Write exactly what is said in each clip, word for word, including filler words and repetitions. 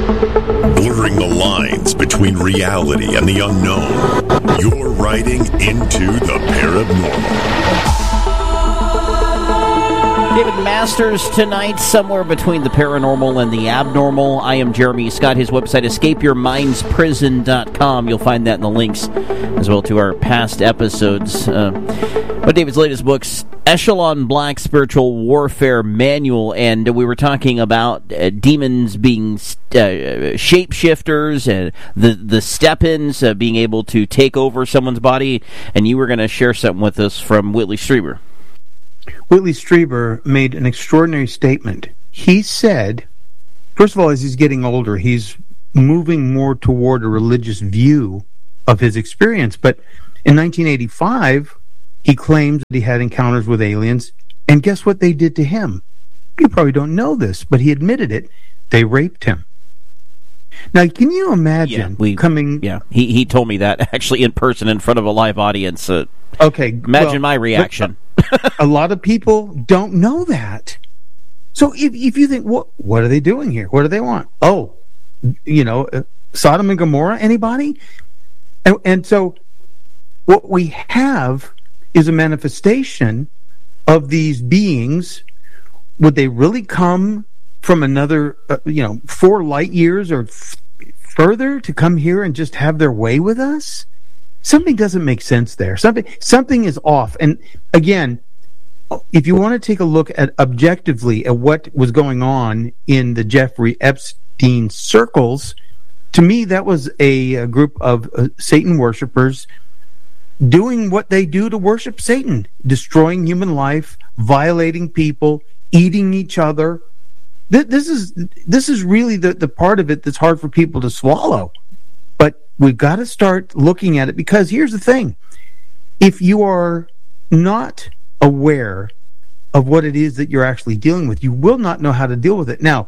Blurring the lines between reality and the unknown. You're riding into the paranormal. David Masters tonight, somewhere between the paranormal and the abnormal. I am Jeremy Scott. His website, escape your minds prison dot com. You'll find that in the links as well to our past episodes. Uh, but David's latest books, Echelon Black Spiritual Warfare Manual, and we were talking about uh, demons being uh, shapeshifters and the, the step-ins uh, being able to take over someone's body, and you were going to share something with us from Whitley Strieber. Whitley Strieber made an extraordinary statement. He said, first of all, as he's getting older, he's moving more toward a religious view of his experience. But in nineteen eighty-five, he claims that he had encounters with aliens. And guess what they did to him? You probably don't know this, but he admitted it. They raped him. Now, can you imagine yeah, we, coming... Yeah, he, he told me that actually in person in front of a live audience. Uh, okay. Imagine well, my reaction. A lot of people don't know that. So if if you think, what what are they doing here? What do they want? Oh, you know, uh, Sodom and Gomorrah, anybody? And, and so what we have is a manifestation of these beings. Would they really come from another, uh, you know, four light years or f- further to come here and just have their way with us? Something doesn't make sense there. Something something is off. And again, if you want to take a look at objectively at what was going on in the Jeffrey Epstein circles, to me that was a, a group of uh, Satan worshipers doing what they do to worship Satan, destroying human life, violating people, eating each other. Th- this is this is really the, the part of it that's hard for people to swallow. But we've got to start looking at it, because here's the thing. If you are not aware of what it is that you're actually dealing with, you will not know how to deal with it. Now,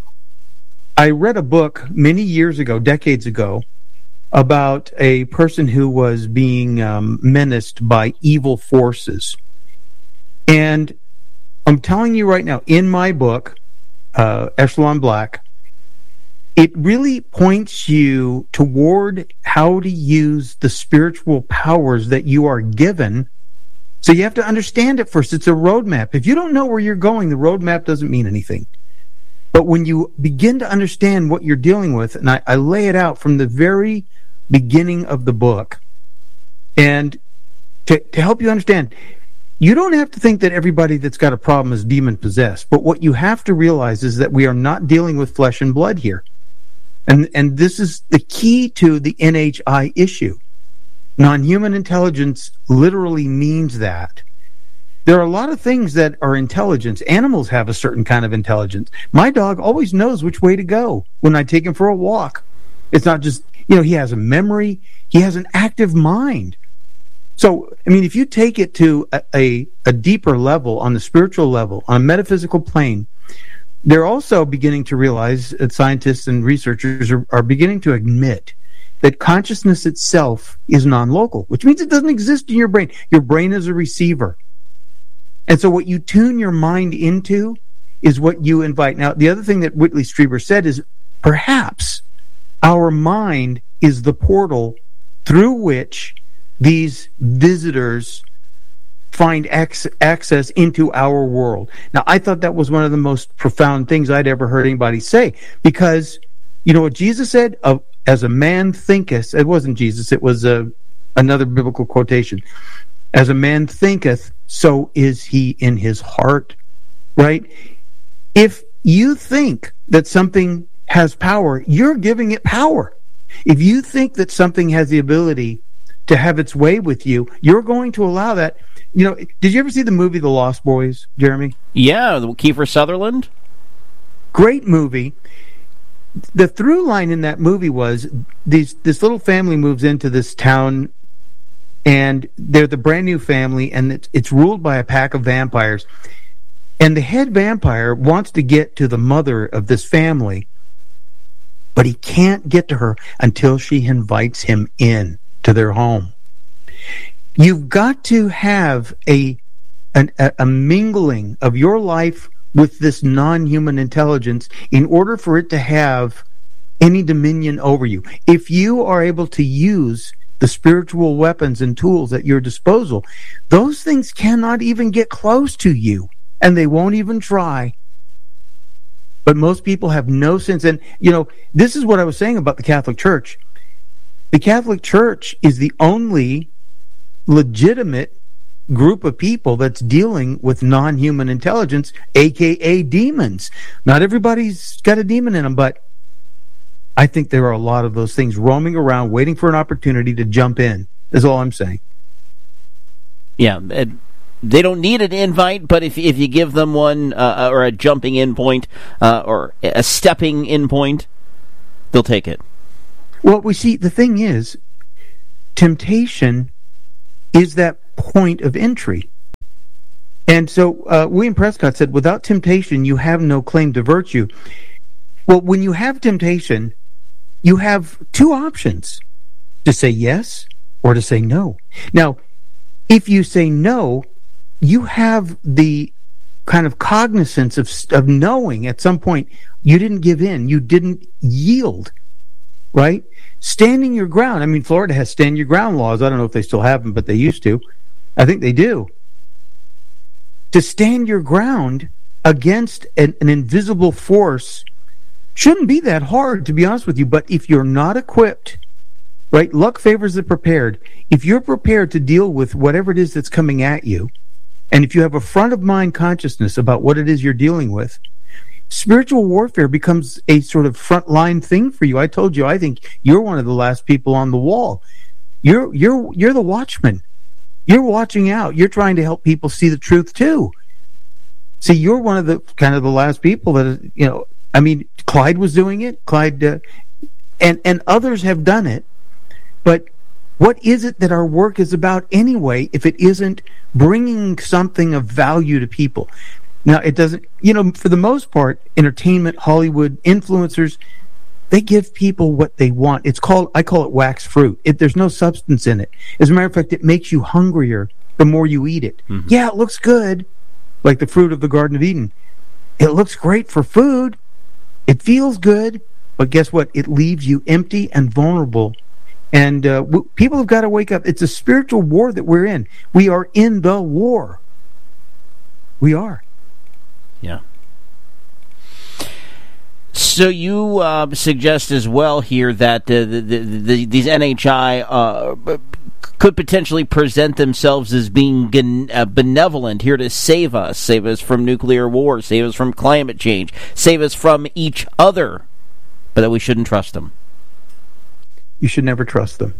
I read a book many years ago, decades ago, about a person who was being um, menaced by evil forces. And I'm telling you right now, in my book, uh, Echelon Black, it really points you toward how to use the spiritual powers that you are given. So you have to understand it first. It's a roadmap. If you don't know where you're going, the roadmap doesn't mean anything. But when you begin to understand what you're dealing with, and I, I lay it out from the very beginning of the book, and to, to help you understand, you don't have to think that everybody that's got a problem is demon-possessed. But what you have to realize is that we are not dealing with flesh and blood here. And and this is the key to the N H I issue. Non-human intelligence literally means that. There are a lot of things that are intelligence. Animals have a certain kind of intelligence. My dog always knows which way to go when I take him for a walk. It's not just, you know, he has a memory. He has an active mind. So, I mean, if you take it to a, a, a deeper level, on the spiritual level, on a metaphysical plane, they're also beginning to realize that scientists and researchers are, are beginning to admit that consciousness itself is non-local, which means it doesn't exist in your brain. Your brain is a receiver. And so what you tune your mind into is what you invite. Now, the other thing that Whitley Strieber said is perhaps our mind is the portal through which these visitors find ac- access into our world. Now, I thought that was one of the most profound things I'd ever heard anybody say, because you know what Jesus said? Of, as a man thinketh, it wasn't Jesus, it was a, another biblical quotation. As a man thinketh, so is he in his heart, right? If you think that something has power, you're giving it power. If you think that something has the ability to have its way with you, you're going to allow that. You know, did you ever see the movie The Lost Boys, Jeremy? Yeah, Kiefer Sutherland. Great movie. The through line in that movie was these this little family moves into this town, and they're the brand new family, and it's, it's ruled by a pack of vampires. And the head vampire wants to get to the mother of this family, but he can't get to her until she invites him in to their home. You've got to have a, an, a a mingling of your life with this non-human intelligence in order for it to have any dominion over you. If you are able to use the spiritual weapons and tools at your disposal, those things cannot even get close to you, and they won't even try. But most people have no sense. And, you know, this is what I was saying about the Catholic Church. The Catholic Church is the only legitimate group of people that's dealing with non-human intelligence, aka demons. Not everybody's got a demon in them, but I think there are a lot of those things roaming around waiting for an opportunity to jump in, is all I'm saying. Yeah, it, they don't need an invite, but if if you give them one, uh, or a jumping in point, uh, or a stepping in point, they'll take it. Well, we see, the thing is, temptation is that point of entry. And so uh, William Prescott said, without temptation, you have no claim to virtue. Well, when you have temptation, you have two options, to say yes or to say no. Now, if you say no, you have the kind of cognizance of, of knowing at some point you didn't give in, you didn't yield, right? Standing your ground. I mean, Florida has stand your ground laws. I don't know if they still have them, but they used to. I think they do. To stand your ground against an, an invisible force shouldn't be that hard, to be honest with you. But if you're not equipped, right, luck favors the prepared. If you're prepared to deal with whatever it is that's coming at you, and if you have a front of mind consciousness about what it is you're dealing with, spiritual warfare becomes a sort of frontline thing for you. I told you, I think you're one of the last people on the wall. You're you're you're the watchman. You're watching out. You're trying to help people see the truth too. See, you're one of the kind of the last people that, you know, I mean, Clyde was doing it. Clyde, uh, and and others have done it. But what is it that our work is about anyway, if it isn't bringing something of value to people? Now, it doesn't, you know, for the most part, entertainment, Hollywood, influencers, they give people what they want. It's called, I call it wax fruit. It, there's no substance in it. As a matter of fact, it makes you hungrier the more you eat it. Mm-hmm. Yeah, it looks good, like the fruit of the Garden of Eden. It looks great for food. It feels good. But guess what? It leaves you empty and vulnerable. And uh, w- people have got to wake up. It's a spiritual war that we're in. We are in the war. We are. Yeah. So you uh, suggest as well here that uh, the, the, the, these N H I uh, could potentially present themselves as being gen- uh, benevolent, here to save us, save us from nuclear war, save us from climate change, save us from each other, but that we shouldn't trust them. You should never trust them.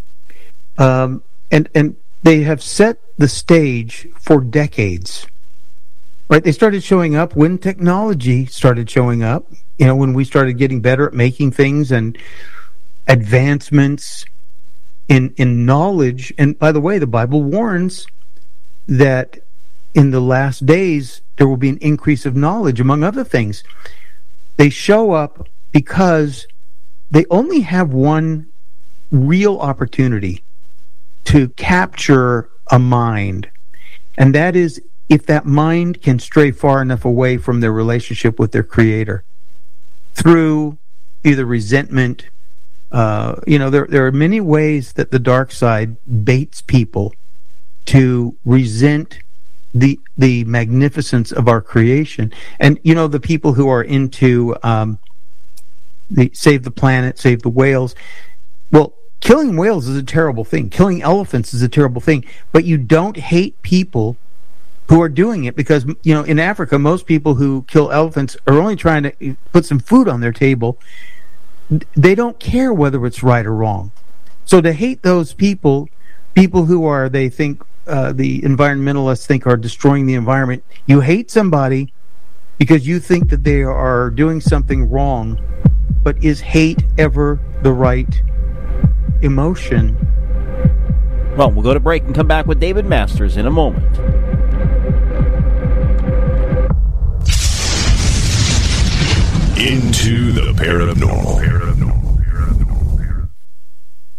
Um, and and they have set the stage for decades. Right? They started showing up when technology started showing up. You know, when we started getting better at making things and advancements in in knowledge. And by the way, the Bible warns that in the last days there will be an increase of knowledge, among other things. They show up because they only have one real opportunity to capture a mind, and that is if that mind can stray far enough away from their relationship with their Creator through either resentment. Uh, you know, there there are many ways that the dark side baits people to resent the the magnificence of our creation. And you know, the people who are into um, the save the planet, save the whales. Well, killing whales is a terrible thing. Killing elephants is a terrible thing. But you don't hate people who are doing it, because, you know, in Africa, most people who kill elephants are only trying to put some food on their table. They don't care whether it's right or wrong. So to hate those people, people who are, they think, uh, the environmentalists think are destroying the environment, you hate somebody because you think that they are doing something wrong. But is hate ever the right emotion? Well, we'll go to break and come back with David Masters in a moment. Into the paranormal.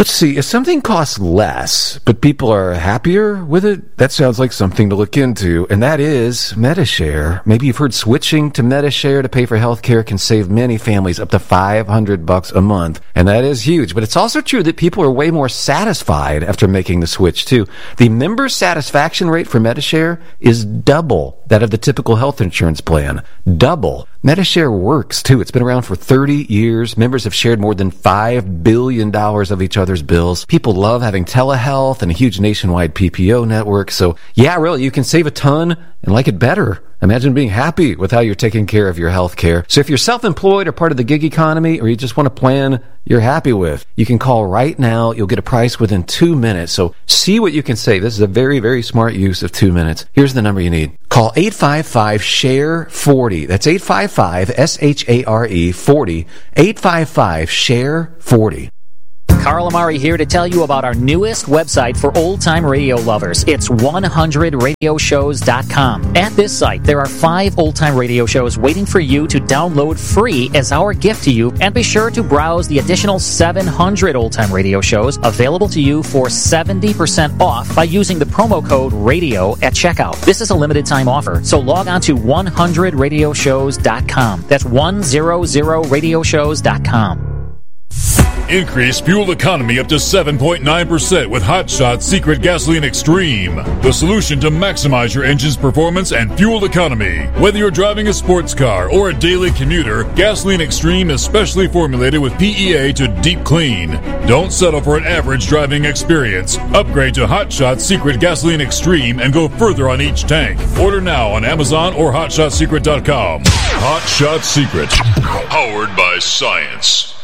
Let's see, if something costs less, but people are happier with it, that sounds like something to look into, and that is Medi-Share. Maybe you've heard switching to Medi-Share to pay for health care can save many families up to five hundred bucks a month, and that is huge. But it's also true that people are way more satisfied after making the switch, too. The member satisfaction rate for Medi-Share is double that of the typical health insurance plan. Double. Medi-Share works, too. It's been around for thirty years. Members have shared more than five billion dollars of each other's bills. People love having telehealth and a huge nationwide P P O network. So, yeah, really, you can save a ton and like it better. Imagine being happy with how you're taking care of your health care. So if you're self-employed or part of the gig economy, or you just want a plan you're happy with, you can call right now. You'll get a price within two minutes. So see what you can save. This is a very, very smart use of two minutes. Here's the number you need. Call eight five five, S H A R E, forty. That's eight five five, S H A R E, forty. eight five five, S H A R E, forty. Carl Amari here to tell you about our newest website for old-time radio lovers. It's one hundred radio shows dot com. At this site, there are five old-time radio shows waiting for you to download free as our gift to you, and be sure to browse the additional seven hundred old-time radio shows available to you for seventy percent off by using the promo code RADIO at checkout. This is a limited-time offer, so log on to one hundred radio shows dot com. That's one hundred radio shows dot com. Increase fuel economy up to seven point nine percent with Hot Shot Secret Gasoline Extreme, the solution to maximize your engine's performance and fuel economy. Whether you're driving a sports car or a daily commuter, Gasoline Extreme is specially formulated with P E A to deep clean. Don't settle for an average driving experience. Upgrade to Hot Shot Secret Gasoline Extreme and go further on each tank. Order now on Amazon or hot shot secret dot com. Hot Shot Secret, powered by science.